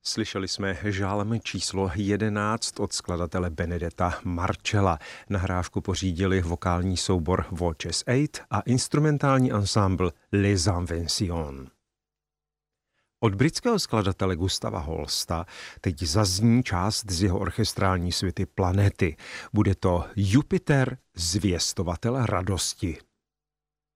Slyšeli jsme žálm číslo 11 od skladatele Benedetta Marcella. Nahrávku pořídili vokální soubor Voces 8 a instrumentální ensemble Les Inventions. Od britského skladatele Gustava Holsta teď zazní část z jeho orchestrální suity Planety. Bude to Jupiter, zvěstovatel radosti.